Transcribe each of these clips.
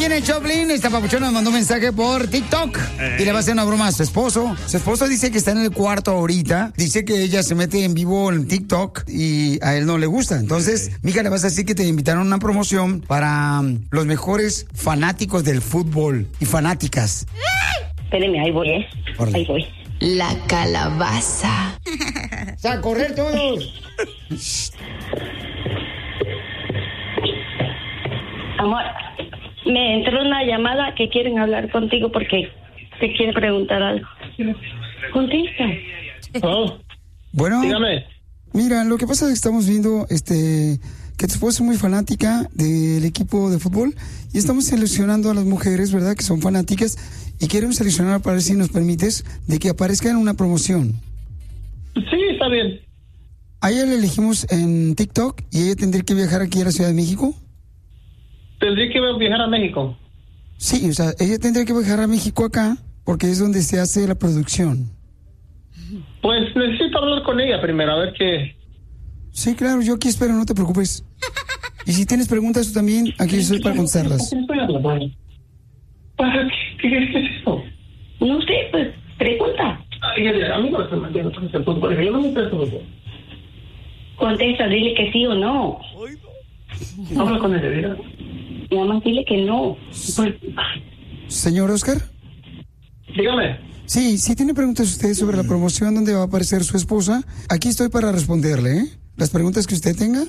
en el Choplin, esta papuchona nos mandó un mensaje por TikTok y le va a hacer una broma a su esposo. Su esposo dice que está en el cuarto ahorita. Dice que ella se mete en vivo en TikTok y a él no le gusta. Entonces, mija, le vas a decir que te invitaron a una promoción para los mejores fanáticos del fútbol y fanáticas. Espérenme, ahí voy, Ahí voy. La calabaza. O sea, a correr todos. Amor, me entró una llamada que quieren hablar contigo porque te quieren preguntar algo. Contesta. Oh, bueno, dígame. Mira, lo que pasa es que estamos viendo que tu esposa es muy fanática del equipo de fútbol y estamos seleccionando a las mujeres, ¿verdad?, que son fanáticas y queremos seleccionar para ver si nos permites de que aparezca en una promoción. Sí, está bien. A ella le elegimos en TikTok y ella tendría que viajar aquí a la Ciudad de México. ¿Tendría que viajar a México? Sí, o sea, ella tendría que viajar a México acá porque es donde se hace la producción. Pues necesito hablar con ella primero, a ver qué... Sí, claro, yo aquí espero, no te preocupes. Y si tienes preguntas tú también, aquí estoy para contestarlas. ¿Para qué es eso? No sé, pues, pregunta. Ay, a mí no me estoy metiendo entonces el fútbol, yo no me interesa el fútbol. Contesta, dile que sí o no. Habla con ella, diga. Nada más dile que no. Pues, Señor Oscar. Dígame. Sí, si tiene preguntas usted sobre la promoción donde va a aparecer su esposa, aquí estoy para responderle, ¿eh? Las preguntas que usted tenga.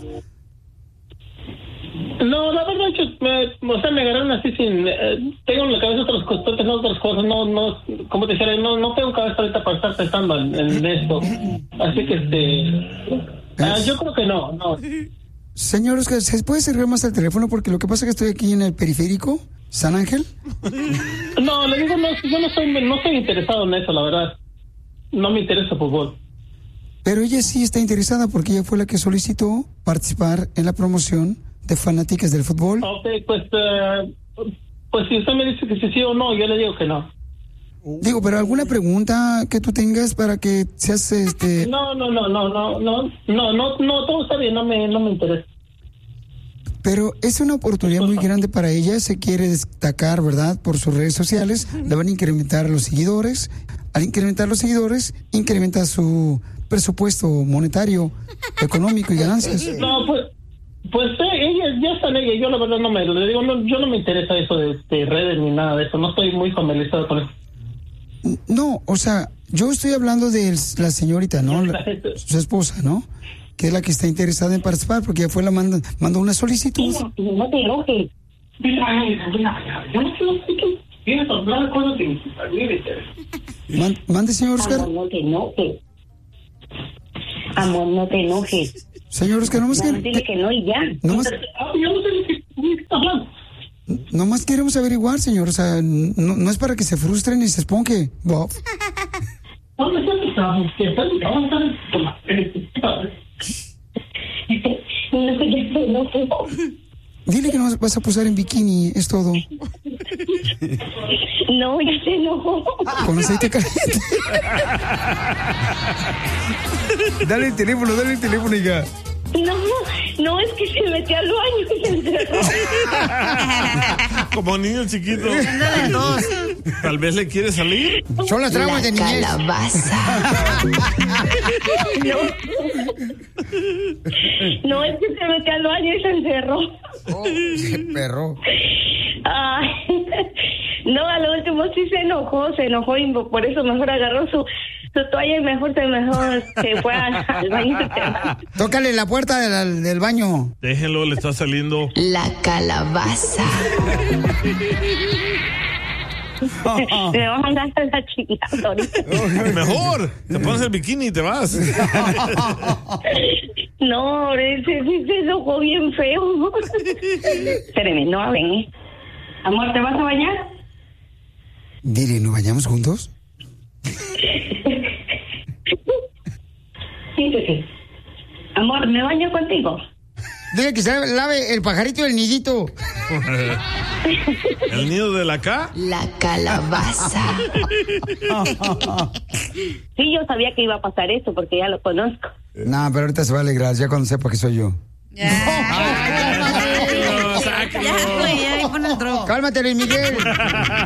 No, la verdad, me agarraron así sin... tengo en la cabeza otras cosas, no, como te decía, no tengo cabeza ahorita para estar pensando en esto. Así que, yo creo que no. Señor Oscar, ¿se puede acercar más al teléfono? Porque lo que pasa es que estoy aquí en el periférico, San Ángel. No, le digo, yo no estoy interesado en eso, la verdad. No me interesa el fútbol. Pero ella sí está interesada porque ella fue la que solicitó participar en la promoción de fanáticas del fútbol. Ok, pues si usted me dice que sí o no, yo le digo que no. Digo, pero ¿alguna pregunta que tú tengas para que seas No, todo está bien, no me interesa. Pero es una oportunidad muy grande para ella, se quiere destacar, ¿verdad?, por sus redes sociales, le van a incrementar los seguidores, al incrementar los seguidores, incrementa su presupuesto monetario, económico y ganancias. No, pues ella, ya está en ella, yo la verdad le digo, yo no me interesa eso de redes ni nada de eso, no estoy muy familiarizado con eso. No, o sea, yo estoy hablando de la señorita, ¿no? Su esposa, ¿no? Que es la que está interesada en participar, porque ya fue mandó una solicitud. No te enojes. Mande, señor Oscar. Amor, no te enojes. Amor, no te enojes. Señor Oscar, nomás dile que no y ya. Nomás queremos averiguar, señor. O sea, no es para que se frustren y se esponje, Bob. Dile que no vas a posar en bikini, es todo. No, ya se enojó. Con aceite caliente. Dale el teléfono, hija. No, es que se metió al baño y se encerró. Como niño chiquito. Tal vez le quiere salir. Son las traumas de niñez. Calabaza. No, es que se metió al baño y se encerró. Oh, qué perro. Ay, no, a lo último sí se enojó y por eso mejor agarró su toalla y mejor se fue al baño. Tócale la puerta del baño. Déjenlo, le está saliendo. La calabaza. Me vas a andar a la chingada ahorita. Mejor, te pones el bikini y te vas. No, se enojó bien feo. Espérame, no hablen, Amor, ¿te vas a bañar? Dile, ¿nos bañamos juntos? Sí. Amor, ¿me baño contigo? Dile que se lave el pajarito del nidito. ¿El nido de la K? La calabaza. Sí, yo sabía que iba a pasar eso porque ya lo conozco. No, pero ahorita se va a alegrar ya cuando sepa que soy yo. Sáquelo. Ya, güey, pone el drop. Cálmate, Luis Miguel.